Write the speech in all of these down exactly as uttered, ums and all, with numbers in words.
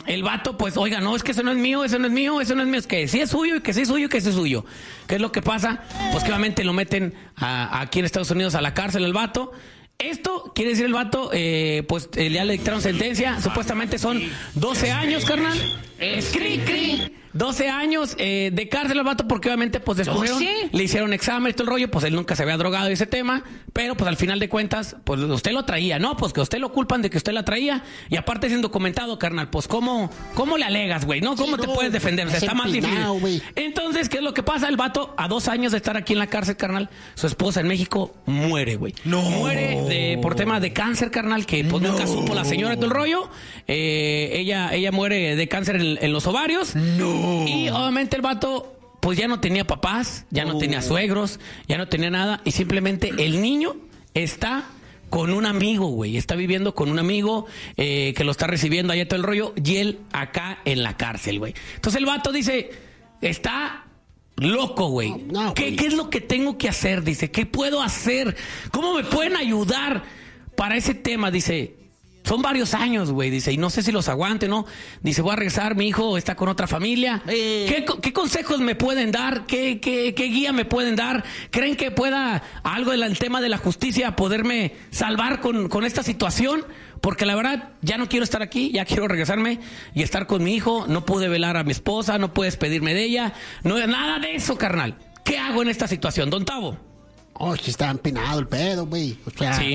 el vato, pues, oiga, no, es que eso no es mío, eso no es mío, eso no es mío, es que sí es suyo y que sí es suyo y que sí es suyo. ¿Qué es lo que pasa? Pues que obviamente lo meten a, a aquí en Estados Unidos a la cárcel el vato. Esto quiere decir el vato, eh, pues eh, ya le dictaron sentencia, supuestamente son doce años, carnal. Es cri, cri. doce años eh, de cárcel al vato porque obviamente pues descubrieron, ¿doce? Le hicieron examen y todo el rollo, pues él nunca se había drogado de ese tema, pero pues al final de cuentas, pues usted lo traía, ¿no? Pues que usted lo culpan de que usted la traía y aparte es indocumentado, carnal, pues ¿cómo, cómo le alegas, güey? ¿No? ¿Cómo sí, te no, puedes defender? O sea, está más difícil. Wey. Entonces, ¿qué es lo que pasa? El vato, a dos años de estar aquí en la cárcel, carnal, su esposa en México muere, güey. No. Muere de, por tema de cáncer, carnal, que pues no. nunca supo la señora todo el rollo. Eh, ella, ella muere de cáncer en, en los ovarios. No. Y obviamente el vato pues ya no tenía papás, ya no oh. tenía suegros, ya no tenía nada y simplemente el niño está con un amigo, güey, está viviendo con un amigo eh, que lo está recibiendo allá todo el rollo y él acá en la cárcel, güey. Entonces el vato dice, está loco, güey. No, no, ¿Qué, ¿Qué es lo que tengo que hacer? Dice, ¿qué puedo hacer? ¿Cómo me pueden ayudar para ese tema? Dice, son varios años, güey, dice, y no sé si los aguante, ¿no? Dice, voy a regresar, mi hijo está con otra familia. Eh. ¿Qué, ¿Qué consejos me pueden dar? ¿Qué, qué, ¿Qué guía me pueden dar? ¿Creen que pueda algo del tema de la justicia poderme salvar con, con esta situación? Porque la verdad, ya no quiero estar aquí, ya quiero regresarme y estar con mi hijo. No pude velar a mi esposa, no pude despedirme de ella. No, nada de eso, carnal. ¿Qué hago en esta situación, don Tavo? Oh, sí está empinado el pedo, güey. O sea... Sí.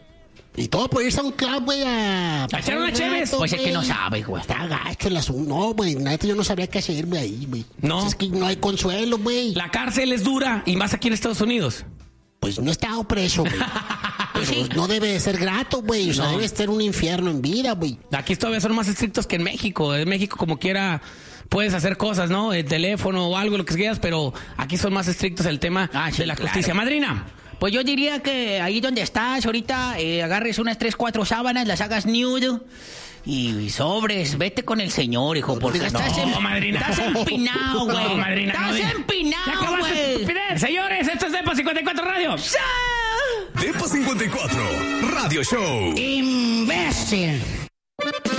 Y todo por irse a un club, güey, a... ¿A echar una chévez? Pues es que no sabe, güey. Está gacho el asunto. No, güey, neta, yo no sabría qué hacerme ahí, güey. No. Pues es que no hay consuelo, güey. La cárcel es dura, y más aquí en Estados Unidos. Pues no he estado preso, güey. Pero sí. No debe de ser grato, güey. O sea, no. Debe ser un infierno en vida, güey. Aquí todavía son más estrictos que en México. En México, como quiera, puedes hacer cosas, ¿no? El teléfono o algo, lo que quieras, pero aquí son más estrictos el tema ah, sí, de la justicia. Claro. Madrina. Pues yo diría que ahí donde estás ahorita, eh, agarres unas tres, cuatro sábanas, las hagas nude y sobres, vete con el señor, hijo, porque no, estás, en, madrina. estás empinado, güey. No, madrina, estás no, empinado, güey. Señores, esto es Depa cincuenta y cuatro Radio. Depa cincuenta y cuatro Radio Show. Imbécil.